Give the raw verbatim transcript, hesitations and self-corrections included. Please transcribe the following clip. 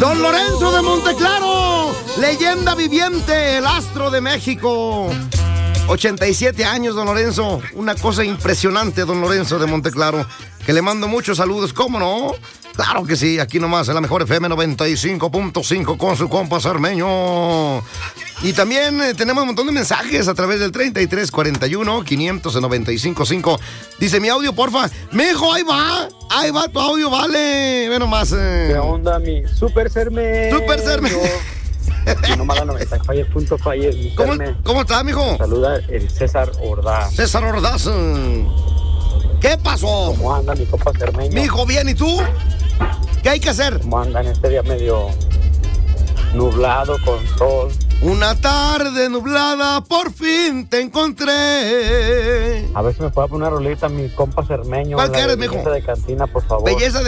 Don Lorenzo de Monteclaro, leyenda viviente, el astro de México. ochenta y siete años, don Lorenzo. Una cosa impresionante, don Lorenzo de Monteclaro. Que le mando muchos saludos, ¿cómo no? Claro que sí, aquí nomás en la mejor F M noventa y cinco punto cinco con su compa Cermeño. Y también eh, tenemos un montón de mensajes a través del treinta y tres cuarenta y uno quinientos noventa y cinco cinco. Dice, mi audio, porfa. Mijo, ahí va. Ahí va tu audio, vale. Ve nomás. Eh. ¿Qué onda, mi super Cermeño? Super Cermeño. No más la noventa, falle, punto falle. ¿Cómo, ¿Cómo estás, mijo? Saluda el César Ordaz. César Ordaz. ¿Qué pasó? ¿Cómo anda mi copa Cermeño? Mijo, bien, ¿y tú? ¿Qué hay que hacer? ¿Cómo anda en este día medio nublado con sol? Una tarde nublada, por fin te encontré. A ver si me puede poner una rolita mi compa Cermeño. ¿Cuál quieres, mijo? Belleza de cantina, por favor. Belleza de